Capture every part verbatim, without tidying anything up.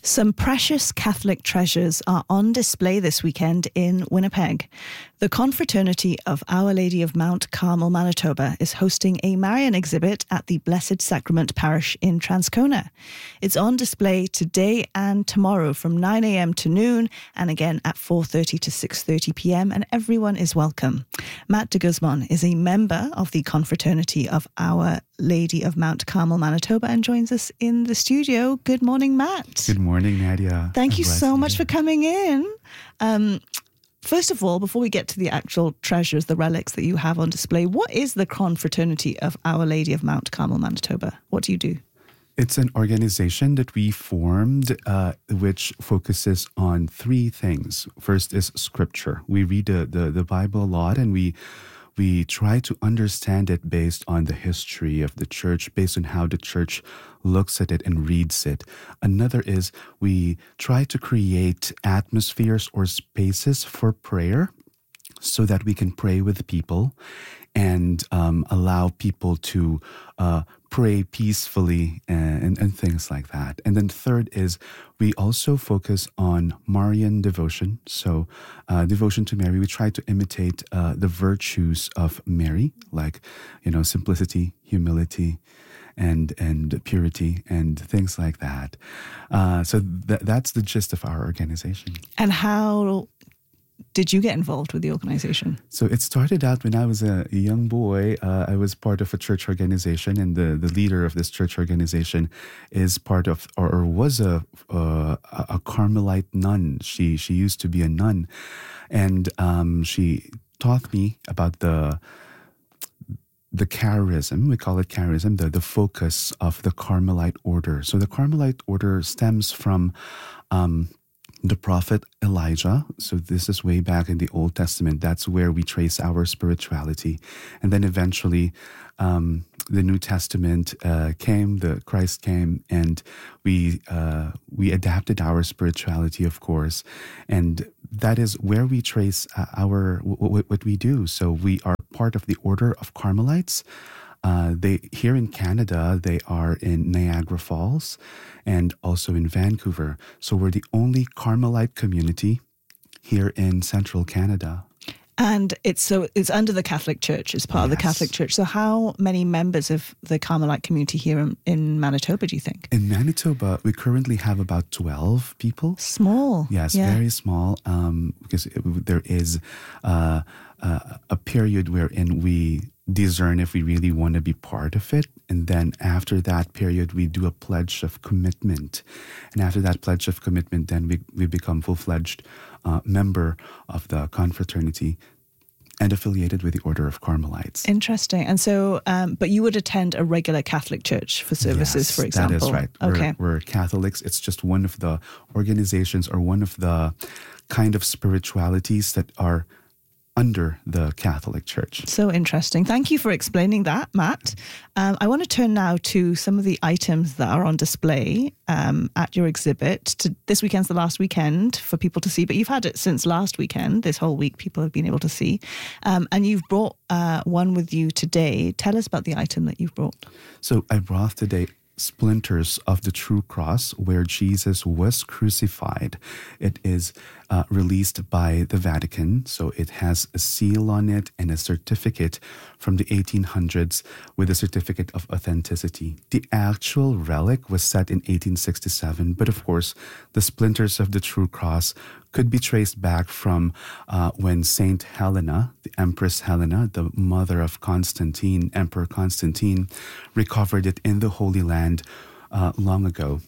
Some precious Catholic treasures are on display this weekend in Winnipeg. The Confraternity of Our Lady of Mount Carmel, Manitoba is hosting a Marian exhibit at the Blessed Sacrament Parish in Transcona. It's on display today and tomorrow from nine a.m. to noon and again at four thirty to six thirty p.m. and everyone is welcome. Matt de Guzman is a member of the Confraternity of Our Lady of Mount Carmel, Manitoba and joins us in the studio. Good morning, Matt. Good morning, Nadia. Thank I'm you so much for coming in. Um, First of all, before we get to the actual treasures, the relics that you have on display, what is the Confraternity of Our Lady of Mount Carmel, Manitoba? What do you do? It's an organization that we formed uh, which focuses on three things. First is scripture. We read the, the, the Bible a lot and we we try to understand it based on the history of the church, based on how the church looks at it and reads it. Another is we try to create atmospheres or spaces for prayer so that we can pray with people and um, allow people to uh, pray peacefully and, and, and things like that. And then third is we also focus on Marian devotion. So uh, devotion to Mary, we try to imitate uh, the virtues of Mary, like, you know, simplicity, humility, and and purity and things like that. Uh, so th- that's the gist of our organization. And how did you get involved with the organization? So it started out when I was a young boy. Uh, I was part of a church organization, and the, the leader of this church organization is part of, or, or was a, uh, a Carmelite nun. She she used to be a nun, and um, she taught me about the the charism. We call it charism, the the focus of the Carmelite order. So the Carmelite order stems from Um, the prophet Elijah. So this is way back in the Old Testament. That's where we trace our spirituality. And then eventually um, the New Testament uh, came, the Christ came, and we uh, we adapted our spirituality, of course. And that is where we trace uh, our w- w- what we do. So we are part of the Order of Carmelites. Uh, they here in Canada, they are in Niagara Falls and also in Vancouver. So we're the only Carmelite community here in central Canada. And it's so it's under the Catholic Church, it's part Yes. of the Catholic Church. So how many members of the Carmelite community here in, in Manitoba, do you think? In Manitoba, we currently have about twelve people. Small. Yes, yeah. very small, um, because it, there is uh, uh, a period wherein we discern if we really want to be part of it. And then after that period, we do a pledge of commitment. And after that pledge of commitment, then we, we become full-fledged uh, member of the confraternity and affiliated with the Order of Carmelites. Interesting. And so, um, but you would attend a regular Catholic church for services, Yes, for example? That is right. Okay. We're, we're Catholics. It's just one of the organizations or one of the kind of spiritualities that are under the Catholic Church. So interesting. Thank you for explaining that, Matt. Um, I want to turn now to some of the items that are on display um, at your exhibit. To, this weekend's the last weekend for people to see, but you've had it since last weekend. This whole week people have been able to see. Um, and you've brought uh, one with you today. Tell us about the item that you've brought. So I brought today splinters of the true cross where Jesus was crucified. It is uh, released by the Vatican, so it has a seal on it and a certificate from the eighteen hundreds with a certificate of authenticity. The actual relic was set in eighteen sixty-seven, but of course, the splinters of the true cross could be traced back from uh, when Saint Helena, the Empress Helena, the mother of Constantine, Emperor Constantine, recovered it in the Holy Land uh, long ago.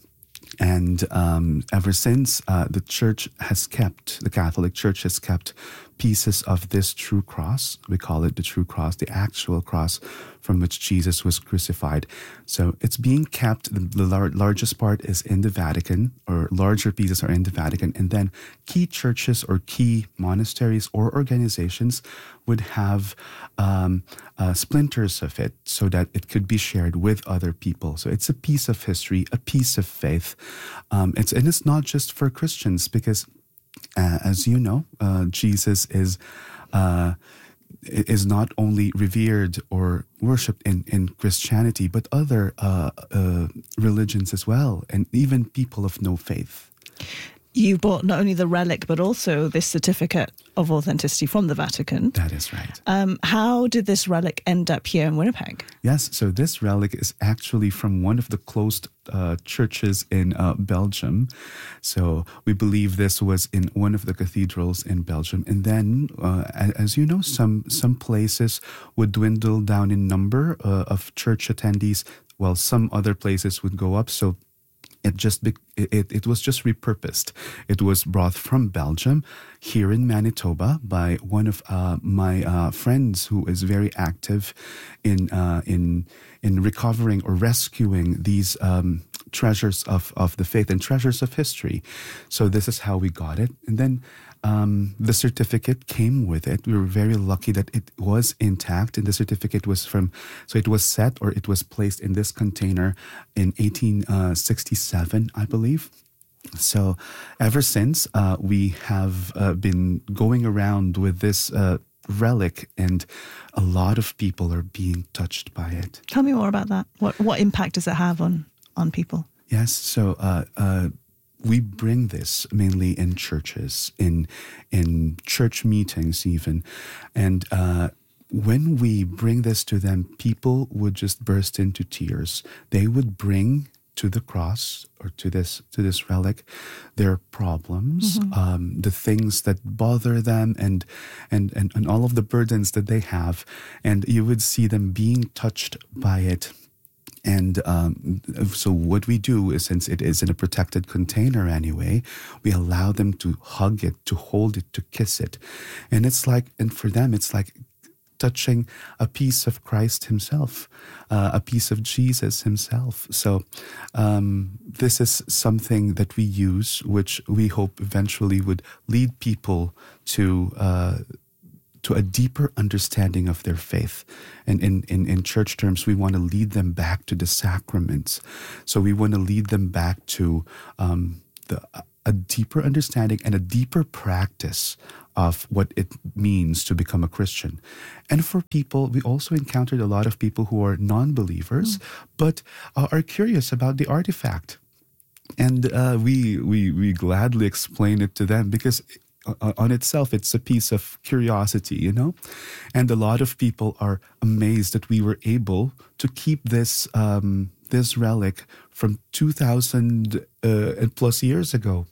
And um, ever since, uh, the church has kept, the Catholic Church has kept pieces of this true cross. We call it the true cross, the actual cross from which Jesus was crucified. So it's being kept. The, the lar- largest part is in the Vatican, or larger pieces are in the Vatican. And then key churches or key monasteries or organizations would have um, uh, splinters of it so that it could be shared with other people. So it's a piece of history, a piece of faith. Um, it's and it's not just for Christians because, uh, as you know, uh, Jesus is uh, is not only revered or worshipped in, in Christianity, but other uh, uh, religions as well, and even people of no faith. You bought not only the relic, but also this certificate of authenticity from the Vatican. That is right. Um, how did this relic end up here in Winnipeg? Yes, so this relic is actually from one of the closed uh, churches in uh, Belgium. So we believe this was in one of the cathedrals in Belgium. And then, uh, as you know, some, some places would dwindle down in number uh, of church attendees, while some other places would go up. So It just be, it, it was just repurposed. It was brought from Belgium here in Manitoba by one of uh, my uh, friends who is very active in uh, in in recovering or rescuing these um, treasures of, of the faith and treasures of history. So this is how we got it. And then Um, the certificate came with it. We were very lucky that it was intact, and the certificate was from, so it was set or it was placed in this container in eighteen sixty-seven, I believe. So ever since, uh, we have uh, been going around with this uh, relic, and a lot of people are being touched by it. Tell me more about that. What what impact does it have on, on people? Yes, so uh, uh, we bring this mainly in churches, in in church meetings even. And uh, when we bring this to them, people would just burst into tears. They would bring to the cross or to this to this relic their problems, mm-hmm. um, the things that bother them, and, and and and all of the burdens that they have. And you would see them being touched by it. And um, so what we do is, since it is in a protected container anyway, we allow them to hug it, to hold it, to kiss it. And it's like, and for them, it's like touching a piece of Christ himself, uh, a piece of Jesus himself. So um, this is something that we use, which we hope eventually would lead people to uh to a deeper understanding of their faith. And in, in, in church terms, we want to lead them back to the sacraments. So we want to lead them back to um, the, a deeper understanding and a deeper practice of what it means to become a Christian. And for people, we also encountered a lot of people who are non-believers, mm. but uh, are curious about the artifact. And uh, we, we, we gladly explain it to them, because on itself, it's a piece of curiosity, you know? And a lot of people are amazed that we were able to keep this um, this relic from two thousand uh, plus years ago.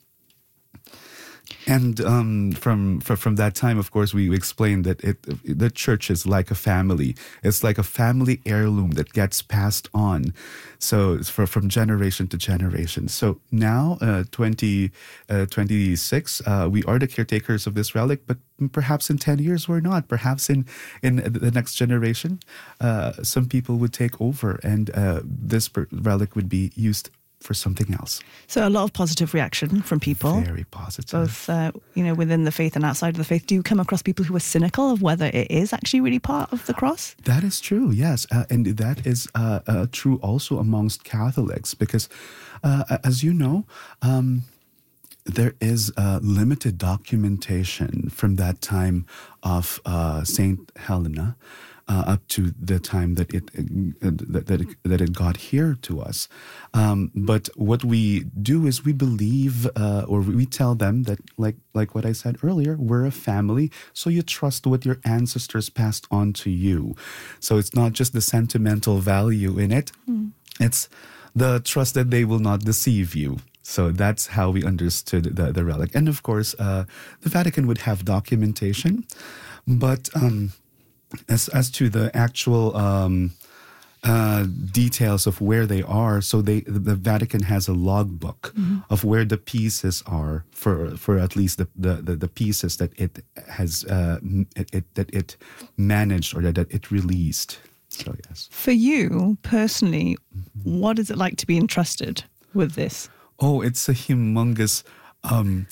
And um, from, from from that time, of course, we explained that it the church is like a family. It's like a family heirloom that gets passed on, so it's for, from generation to generation. So now, uh, twenty twenty-six, uh, we are the caretakers of this relic, but perhaps in ten years we're not. Perhaps in, in the next generation, uh, some people would take over, and uh, this relic would be used for something else. So a lot of positive reaction from people. Very positive. Both, uh, you know, within the faith and outside of the faith. Do you come across people who are cynical of whether it is actually really part of the cross? That is true, yes. Uh, and that is uh, uh, true also amongst Catholics, because uh, as you know, um, there is uh, limited documentation from that time of uh, Saint Helena Uh, up to the time that it uh, that that it, that it got here to us. Um, but what we do is we believe, uh, or we tell them that, like like what I said earlier, we're a family, so you trust what your ancestors passed on to you. So it's not just the sentimental value in it; mm. it's the trust that they will not deceive you. So that's how we understood the, the relic. And of course, uh, the Vatican would have documentation, but um, As as to the actual um, uh, details of where they are, so they the Vatican has a logbook mm-hmm. of where the pieces are for for at least the the, the pieces that it has uh, it, it that it managed or that, that it released. So yes. For you personally, mm-hmm. what is it like to be entrusted with this? Oh, it's a humongous um,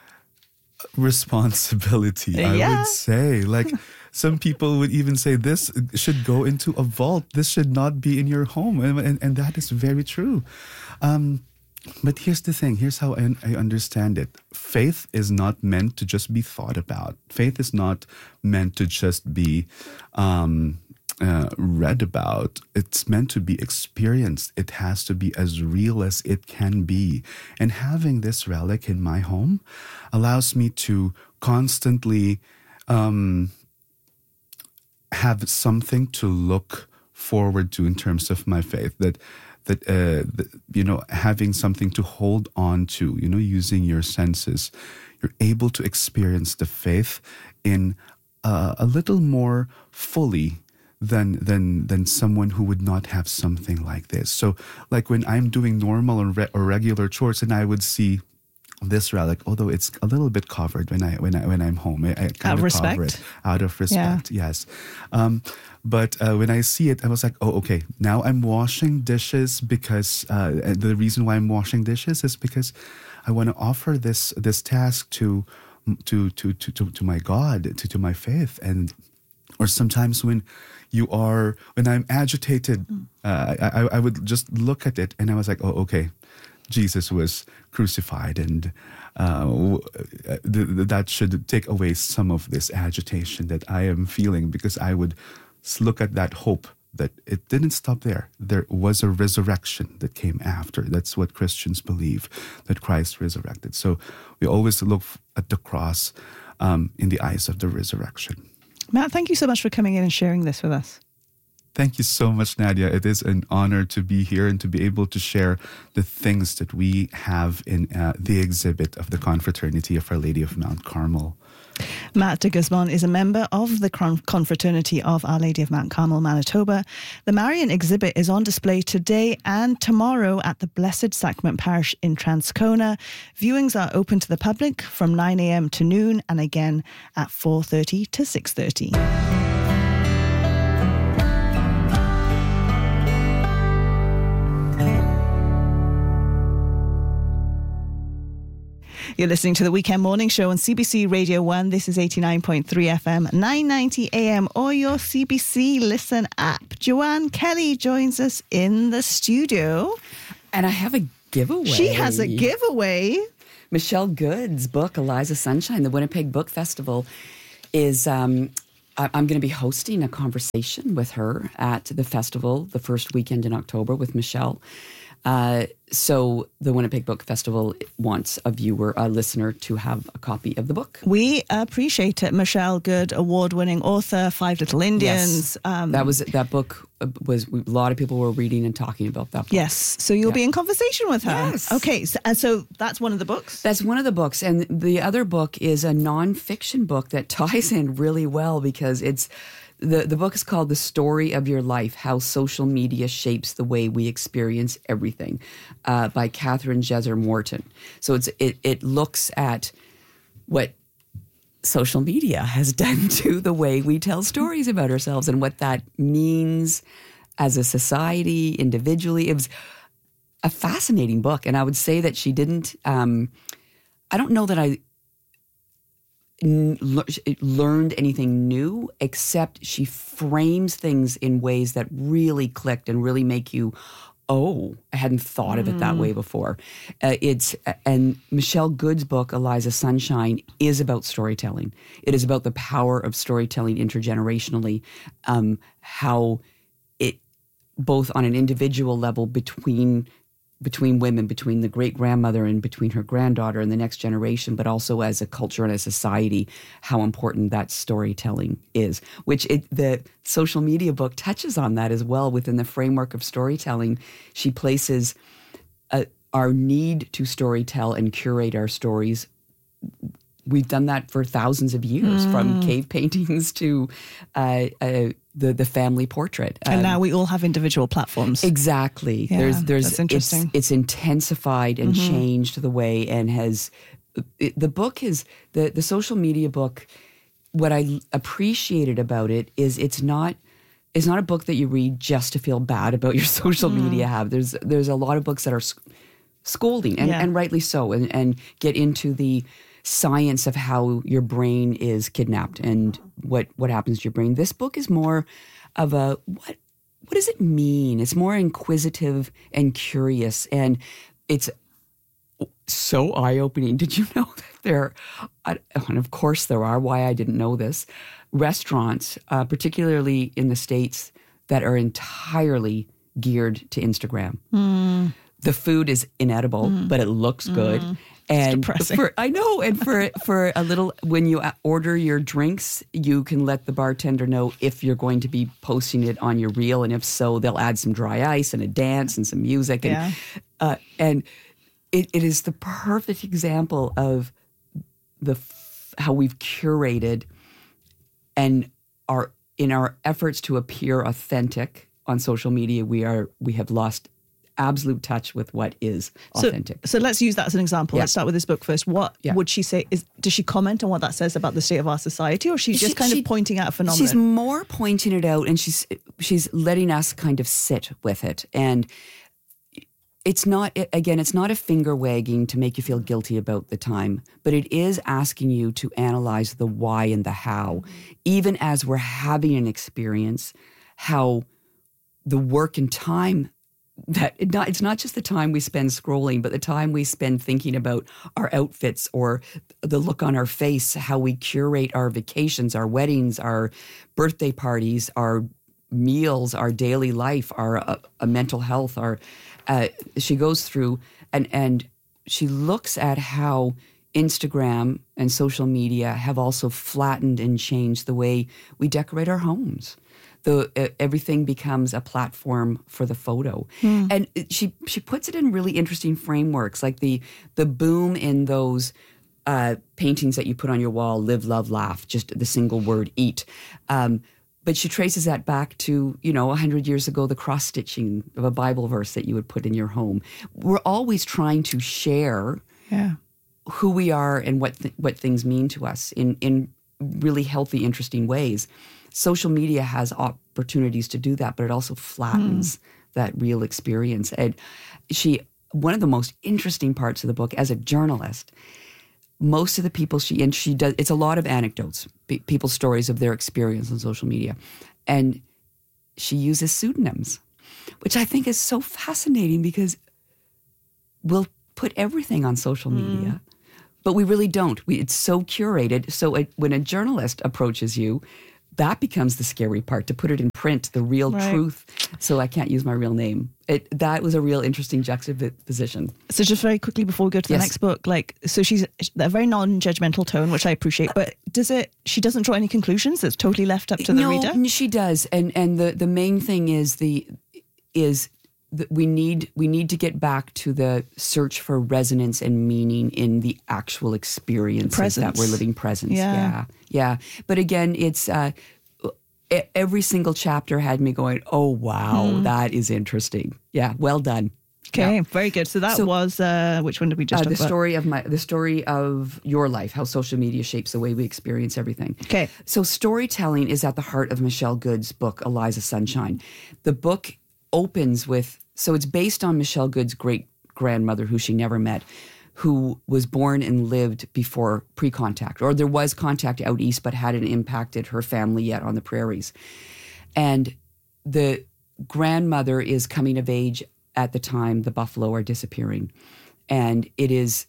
responsibility. Yeah. I would say, like. Some people would even say this should go into a vault. This should not be in your home. And, and, and that is very true. Um, But here's the thing. Here's how I, I understand it. Faith is not meant to just be thought about. Faith is not meant to just be um, uh, read about. It's meant to be experienced. It has to be as real as it can be. And having this relic in my home allows me to constantly um, have something to look forward to in terms of my faith. That that, uh, that, you know, having something to hold on to, you know, using your senses, you're able to experience the faith in uh, a little more fully than than than someone who would not have something like this. So, like when I'm doing normal or, re- or regular chores, and I would see this relic, although it's a little bit covered when I when I when I'm home, I, I kind of of cover respect? it out of respect. Yeah. Yes, um, but uh, when I see it, I was like, oh, okay. Now I'm washing dishes because uh, and the reason why I'm washing dishes is because I want to offer this this task to to to to to, to my God, to to my faith, and or sometimes when you are when I'm agitated, uh, I I would just look at it and I was like, oh, okay. Jesus was crucified, and uh, th- th- that should take away some of this agitation that I am feeling, because I would look at that hope that it didn't stop there. There was a resurrection that came after. That's what Christians believe, that Christ resurrected. So we always look at the cross um, in the eyes of the resurrection. Matt, thank you so much for coming in and sharing this with us. Thank you so much, Nadia. It is an honor to be here and to be able to share the things that we have in uh, the exhibit of the Confraternity of Our Lady of Mount Carmel. Matt de Guzman is a member of the Confraternity of Our Lady of Mount Carmel, Manitoba. The Marian exhibit is on display today and tomorrow at the Blessed Sacrament Parish in Transcona. Viewings are open to the public from nine a.m. to noon, and again at four thirty to six thirty. You're listening to the Weekend Morning Show on C B C Radio one. This is eighty-nine point three F M, nine ninety A M, or your C B C Listen app. Joanne Kelly joins us in the studio. And I have a giveaway. She has a giveaway. Michelle Good's book, Eliza Sunshine, the Winnipeg Book Festival, is... Um, I- I'm going to be hosting a conversation with her at the festival the first weekend in October with Michelle. Uh, so the Winnipeg Book Festival wants a viewer, a listener, to have a copy of the book. We appreciate it. Michelle Good, award-winning author, Five Little Indians. Yes. Um, that was that book was a lot of people were reading and talking about that book. Yes, so you'll yeah. be in conversation with her. Yes. Okay, so, and so that's one of the books? That's one of the books, and the other book is a nonfiction book that ties in really well, because it's The, the book is called The Story of Your Life, How Social Media Shapes the Way We Experience Everything, uh, by Catherine Jeser Morton. So it's it it looks at what social media has done to the way we tell stories about ourselves and what that means as a society, individually. It was a fascinating book. And I would say that she didn't, um, I don't know that I learned anything new, except she frames things in ways that really clicked and really make you, oh, I hadn't thought of it that way before. Uh, it's and Michelle Good's book, Eliza Sunshine, is about storytelling. It is about the power of storytelling intergenerationally, um, how it, both on an individual level between between women, between the great-grandmother and between her granddaughter and the next generation, but also as a culture and a society, how important that storytelling is, which it, the social media book touches on that as well. Within the framework of storytelling, she places a, our need to storytell and curate our stories. We've done that for thousands of years, mm. from cave paintings to uh, uh, the the family portrait, and um, now we all have individual platforms. Exactly. Yeah, there's there's that's interesting. It's, it's intensified and mm-hmm. changed the way, and has it, the book is the the social media book. What I appreciated about it is it's not. It's not a book that you read just to feel bad about your social mm. media habit. There's there's a lot of books that are scolding, and, yeah. and rightly so, and, and get into the science of how your brain is kidnapped and what, what happens to your brain. This book is more of a, what what does it mean? It's more inquisitive and curious, and it's so eye-opening. Did you know that there, and of course there are, why I didn't know this, restaurants, uh, particularly in the States, that are entirely geared to Instagram. Mm. The food is inedible, mm. but it looks good. Mm. And for, I know, and for for a little, when you order your drinks, you can let the bartender know if you're going to be posting it on your reel, and if so, they'll add some dry ice and a dance and some music, and yeah. uh, and it, it is the perfect example of the how we've curated and are in our efforts to appear authentic on social media. We are we have lost absolute touch with what is authentic. So, so let's use that as an example. Yeah. Let's start with this book first. What yeah. would she say? Is does she comment on what that says about the state of our society, or she's just she, kind she, of pointing out a phenomenon? She's more pointing it out, and she's she's letting us kind of sit with it. And it's not, again, it's not a finger wagging to make you feel guilty about the time, but it is asking you to analyze the why and the how, even as we're having an experience, how the work and time that it not, it's not just the time we spend scrolling, but the time we spend thinking about our outfits or the look on our face, how we curate our vacations, our weddings, our birthday parties, our meals, our daily life, our uh, uh, mental health. Our uh, she goes through and and she looks at how Instagram and social media have also flattened and changed the way we decorate our homes. The, uh, everything becomes a platform for the photo. Mm. And she she puts it in really interesting frameworks, like the the boom in those uh, paintings that you put on your wall, live, love, laugh, just the single word, eat. Um, but she traces that back to, you know, one hundred years ago, the cross-stitching of a Bible verse that you would put in your home. We're always trying to share yeah. who we are and what th- what things mean to us in, in really healthy, interesting ways. Social media has opportunities to do that, but it also flattens mm. that real experience. And she, one of the most interesting parts of the book, as a journalist, most of the people she, and she does, it's a lot of anecdotes, pe- people's stories of their experience on social media. And she uses pseudonyms, which I think is so fascinating because we'll put everything on social media, mm. but we really don't. We, it's so curated. So it, when a journalist approaches you, that becomes the scary part, to put it in print, the real right. truth. So I can't use my real name. It, that was a real interesting juxtaposition. So just very quickly before we go to the yes. next book, like, so she's a very non-judgmental tone, which I appreciate, but does it, she doesn't draw any conclusions? It's totally left up to the no, reader? No, she does. And and the, the main thing is the is that we need we need to get back to the search for resonance and meaning in the actual experiences presence. that we're living. Presence. Yeah. Yeah. Yeah. But again, it's uh, every single chapter had me going, oh, wow, hmm. that is interesting. Yeah. Well done. Okay. Yeah. Very good. So that so, was, uh, which one did we just uh, talk the about? story of my, the story of your life, how social media shapes the way we experience everything. Okay. So storytelling is at the heart of Michelle Good's book, Eliza Sunshine. The book opens with, so it's based on Michelle Good's great-grandmother, who she never met, who was born and lived before pre-contact, or there was contact out east, but hadn't impacted her family yet on the prairies. And the grandmother is coming of age at the time the buffalo are disappearing. And it is,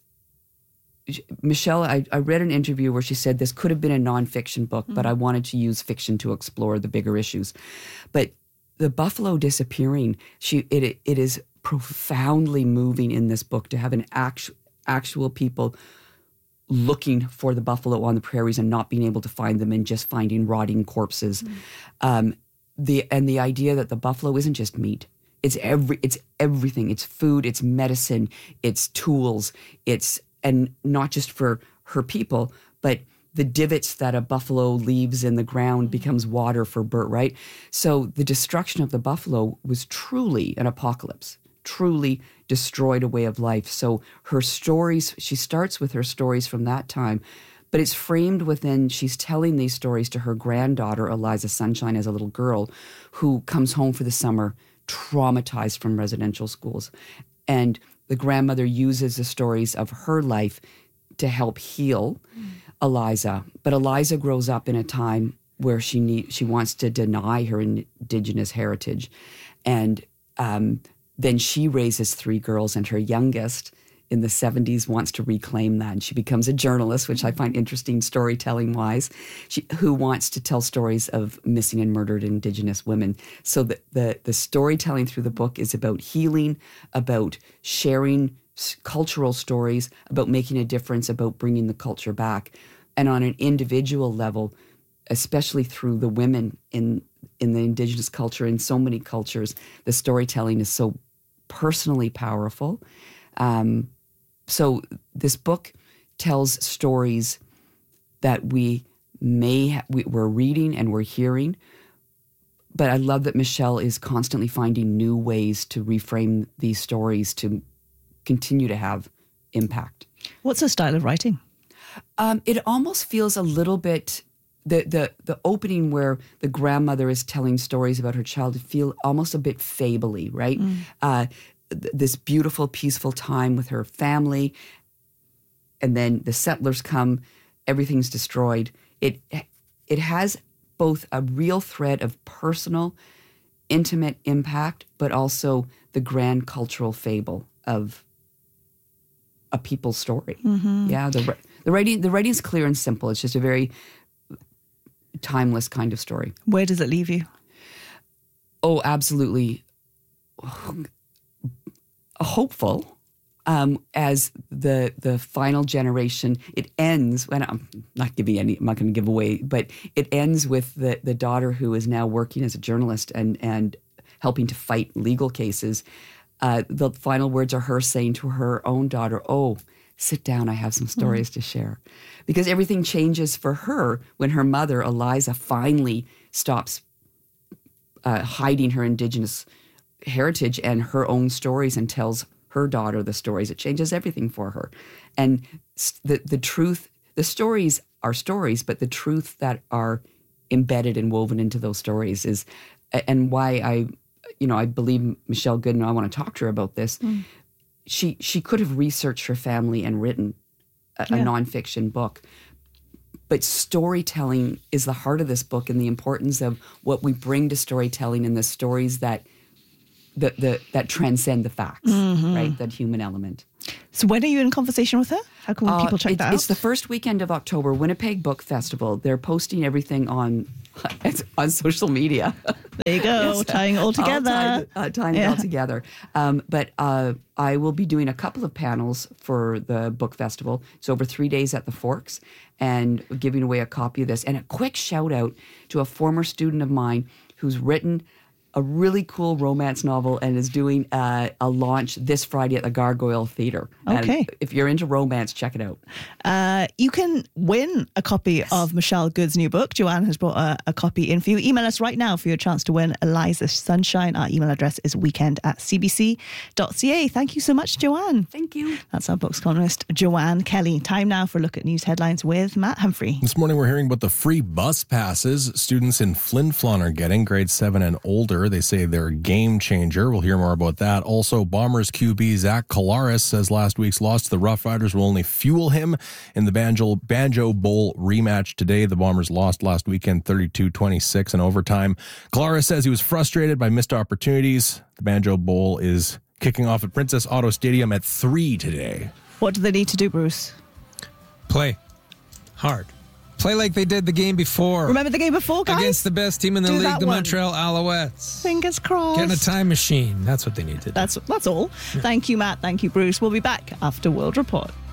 Michelle, I, I read an interview where she said this could have been a nonfiction book, mm-hmm. but I wanted to use fiction to explore the bigger issues. But the buffalo disappearing, she it it is profoundly moving in this book to have an actual actual people looking for the buffalo on the prairies and not being able to find them and just finding rotting corpses. Mm. Um, the and the idea that the buffalo isn't just meat. It's every it's everything. It's food, it's medicine, it's tools, it's and not just for her people, but the divots that a buffalo leaves in the ground becomes water for Bert, right? So the destruction of the buffalo was truly an apocalypse, truly destroyed a way of life. So her stories, she starts with her stories from that time, but it's framed within, she's telling these stories to her granddaughter, Eliza Sunshine, as a little girl who comes home for the summer traumatized from residential schools. And the grandmother uses the stories of her life to help heal mm. Eliza. But Eliza grows up in a time where she need, she wants to deny her indigenous heritage. And um, then she raises three girls, and her youngest in the seventies wants to reclaim that. And she becomes a journalist, which I find interesting storytelling-wise, she, who wants to tell stories of missing and murdered Indigenous women. So the, the, the storytelling through the book is about healing, about sharing cultural stories, about making a difference, about bringing the culture back. And on an individual level, especially through the women in in the Indigenous culture, in so many cultures, the storytelling is so personally powerful. Um, so this book tells stories that we may ha- we, we're reading and we're hearing, but I love that Michelle is constantly finding new ways to reframe these stories to continue to have impact. What's her style of writing? Um, it almost feels a little bit, the, the the opening where the grandmother is telling stories about her child, feel almost a bit fable-y, right? Mm. Uh, th- this beautiful, peaceful time with her family, and then the settlers come, everything's destroyed. It it has both a real thread of personal, intimate impact, but also the grand cultural fable of a people's story. Mm-hmm. Yeah, the the writing the writing's clear and simple. It's just a very timeless kind of story. Where does it leave you? Oh, absolutely hopeful. Um, as the the final generation, it ends when I'm not giving any. I'm not going to give away, but it ends with the the daughter who is now working as a journalist and and helping to fight legal cases. Uh, the final words are her saying to her own daughter, "Oh, sit down. I have some stories mm. to share," because everything changes for her when her mother, Eliza, finally stops uh, hiding her Indigenous heritage and her own stories and tells her daughter the stories. It changes everything for her. And the the truth, the stories are stories, but the truth that are embedded and woven into those stories is, and why I, you know, I believe Michelle Gooden, I want to talk to her about this. Mm. She she could have researched her family and written a, yeah. a nonfiction book. But storytelling is the heart of this book, and the importance of what we bring to storytelling and the stories that The, the, that transcend the facts, mm-hmm. right? That human element. So when are you in conversation with her? How can uh, people check it, that out? It's the first weekend of October, Winnipeg Book Festival. They're posting everything on on social media. There you go, yes. tying it all together. All tie, uh, tying yeah. it all together. Um, but uh, I will be doing a couple of panels for the book festival. It's over three days at the Forks, and giving away a copy of this. And a quick shout out to a former student of mine who's written a really cool romance novel and is doing uh, a launch this Friday at the Gargoyle Theatre. Okay. And if you're into romance, check it out. Uh, you can win a copy yes. of Michelle Gooden's new book. Joanne has brought a, a copy in for you. Email us right now for your chance to win Eliza Sunshine. Our email address is weekend at c b c dot c a. Thank you so much, Joanne. Thank you. That's our books columnist, Joanne Kelly. Time now for a look at news headlines with Matt Humphrey. This morning we're hearing about the free bus passes students in Flin Flon are getting, grade seven and older. They say they're a game changer. We'll hear more about that. Also, Bombers Q B Zach Collaros says last week's loss to the Rough Riders will only fuel him in the Banjo, Banjo Bowl rematch today. The Bombers lost last weekend thirty-two twenty-six in overtime. Collaros says he was frustrated by missed opportunities. The Banjo Bowl is kicking off at Princess Auto Stadium at three today. What do they need to do, Bruce? Play hard. Play like they did the game before. Remember the game before, guys? Against the best team in the do league, the one. Montreal Alouettes. Fingers crossed. Get in a time machine. That's what they need to do. That's, that's all. Yeah. Thank you, Matt. Thank you, Bruce. We'll be back after World Report.